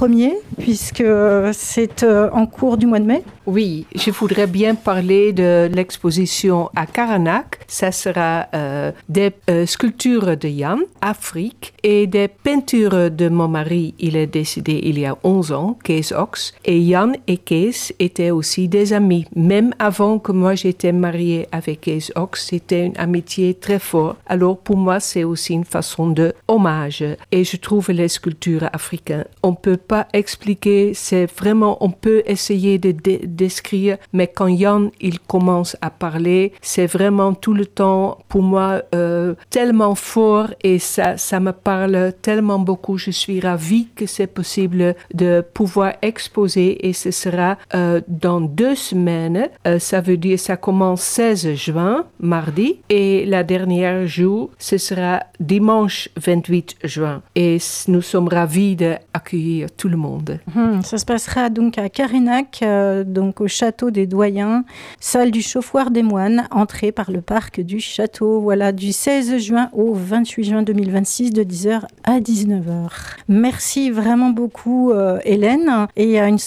premier, puisque c'est en cours du mois de mai. Oui, je voudrais bien parler de l'exposition à Caranac. Ça sera des sculptures de Jan, Afrique, et des peintures de mon mari. Il est décédé il y a 11 ans, Kees Ox. Et Jan et Kees étaient aussi des amis. Même avant que moi j'étais mariée avec Kees Ox, c'était une amitié très forte. Alors pour moi, c'est aussi une façon de hommage. Et je trouve les sculptures africaines, on ne peut pas expliquer, c'est vraiment, on peut essayer de décrire, mais quand Jan, il commence à parler, c'est vraiment tout le temps, pour moi, tellement fort et ça me parle tellement beaucoup. Je suis ravie que c'est possible de pouvoir exposer et ce sera dans 2 semaines. Ça veut dire, ça commence 16 juin, mardi, et la dernière jour, ce sera dimanche 28 juin. Et nous sommes ravis d'accueillir tout le monde. Ça se passera donc à Caranac, donc au château des Doyens, salle du Chauffoir des Moines, entrée par le parc du château. Voilà, du 16 juin au 28 juin 2026, de 10h à 19h. Merci vraiment beaucoup, Hélène. Et il y a un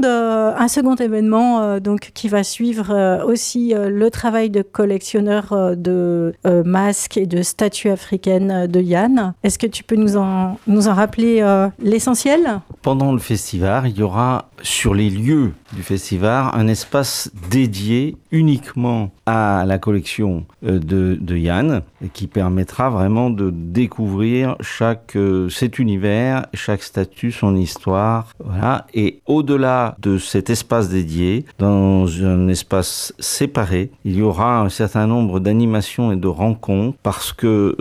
second événement donc, qui va suivre aussi le travail de collectionneur de masques et de statues africaines de Jan. Est-ce que tu peux nous en rappeler l'essentiel ? Pendant le festival, il y aura sur les lieux du festival un espace dédié uniquement à la collection de Jan, qui permettra vraiment de découvrir cet univers, chaque statue, son histoire. Voilà. Et au-delà de cet espace dédié, dans un espace séparé, il y aura un certain nombre d'animations et de rencontres parce que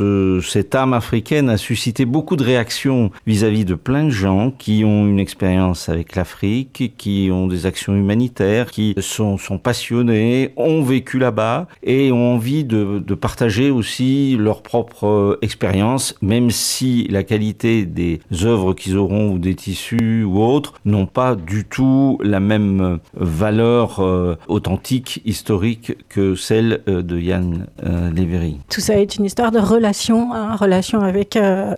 cette âme africaine a suscité beaucoup de réactions vis-à-vis de plein de gens qui ont une expérience avec l'Afrique, qui ont des actions humanitaires, qui sont passionnés, ont vécu là-bas et ont envie de partager aussi leur propre expérience, même si la qualité des œuvres qu'ils auront ou des tissus ou autres n'ont pas du tout la même valeur authentique, historique que celle de Jan Léveri. Tout ça est une histoire de relation avec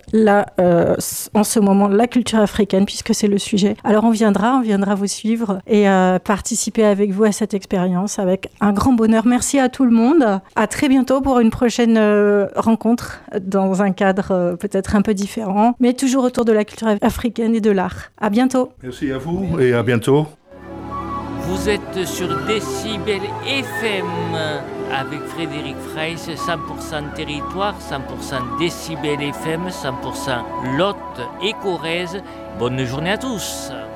en ce moment la culture africaine, puisque c'est le sujet. Alors on viendra vous suivre et participer avec vous à cette expérience avec un grand bonheur. Merci à tout le monde. À très bientôt pour une prochaine rencontre dans un cadre peut-être un peu différent, mais toujours autour de la culture africaine et de l'art. À bientôt. Merci à vous et à bientôt. Vous êtes sur Décibel FM avec Frédéric Freiss, 100% territoire, 100% Décibel FM, 100% Lot et Corrèze. Bonne journée à tous.